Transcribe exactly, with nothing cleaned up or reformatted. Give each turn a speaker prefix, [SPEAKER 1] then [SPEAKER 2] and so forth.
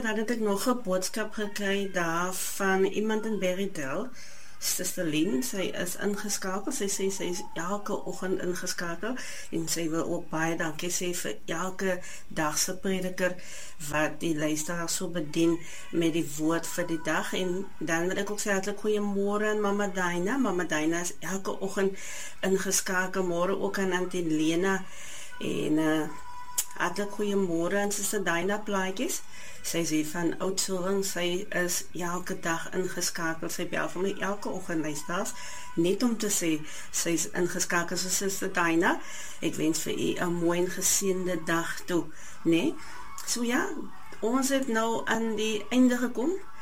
[SPEAKER 1] dan het ek nog 'n boodskap gekry daar van iemand in Berrydale, Suster Lynn. Sy is ingeskakel. Sy sê sy is elke oggend ingeskakel en sy wil ook baie dankie sê vir elke dag se prediker wat die luisteraar so bedien met die woord vir die dag. En dan wil ek ook sê hartlik goeiemôre aan Mama Daina. Mama Daina is elke oggend ingeskakel. Môre ook aan Auntie Lena en uh, hartlik goeiemôre aan Suster Daina Plaatjes. Sy sê van Oudtshoorn, sy is elke dag ingeskakel. Sy bel vir my elke oggend luisteraars, net om te sê sy is ingeskakel. So Suster Daina, ek wens vir u 'n mooi en geseënde dag toe, né? Nee? So ja, ons het nou aan die einde gekom